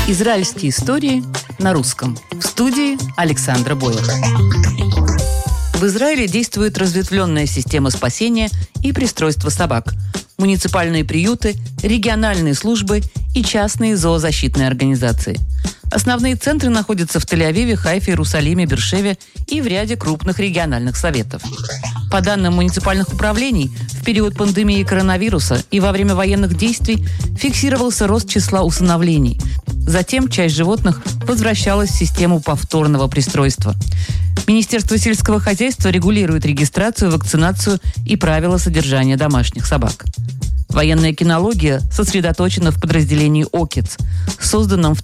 Израильские истории на русском. В студии Александра Бойер. В Израиле действует разветвленная система спасения и пристройства собак, муниципальные приюты, региональные службы и частные зоозащитные организации. Основные центры находятся в Тель-Авиве, Хайфе, Иерусалиме, Бершеве и в ряде крупных региональных советов. По данным муниципальных управлений, в период пандемии коронавируса и во время военных действий фиксировался рост числа усыновлений. Затем часть животных возвращалась в систему повторного пристройства. Министерство сельского хозяйства регулирует регистрацию, вакцинацию и правила содержания домашних собак. Военная кинология сосредоточена в подразделении ОКИЦ, созданном в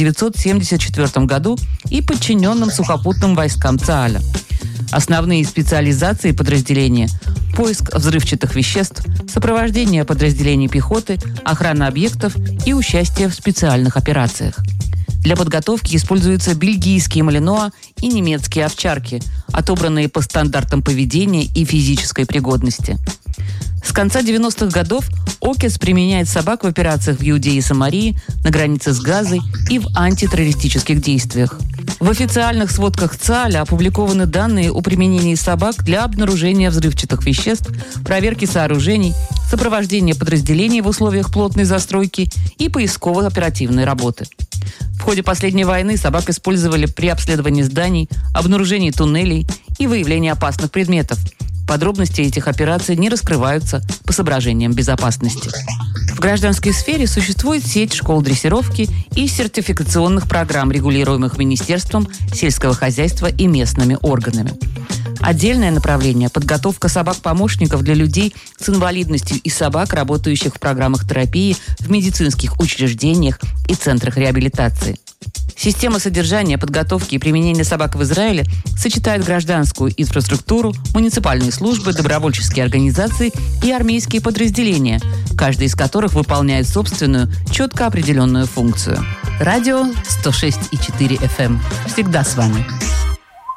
1974 году и подчиненном сухопутным войскам ЦААЛя. Основные специализации подразделения – поиск взрывчатых веществ, сопровождение подразделений пехоты, охрана объектов и участие в специальных операциях. Для подготовки используются бельгийские малинуа и немецкие овчарки, отобранные по стандартам поведения и физической пригодности. С конца 90-х годов ОКИЦ применяет собак в операциях в Иудее и Самарии, на границе с Газой и в антитеррористических действиях. В официальных сводках ЦААЛя опубликованы данные о применении собак для обнаружения взрывчатых веществ, проверки сооружений, сопровождения подразделений в условиях плотной застройки и поисково-оперативной работы. В ходе последней войны собак использовали при обследовании зданий, обнаружении туннелей и выявлении опасных предметов. Подробности этих операций не раскрываются по соображениям безопасности. В гражданской сфере существует сеть школ дрессировки и сертификационных программ, регулируемых Министерством сельского хозяйства и местными органами. Отдельное направление – подготовка собак-помощников для людей с инвалидностью и собак, работающих в программах терапии в медицинских учреждениях и центрах реабилитации. Система содержания, подготовки и применения собак в Израиле сочетает гражданскую инфраструктуру, муниципальные службы, добровольческие организации и армейские подразделения, каждый из которых выполняет собственную, четко определенную функцию. Радио 106,4 FM. Всегда с вами.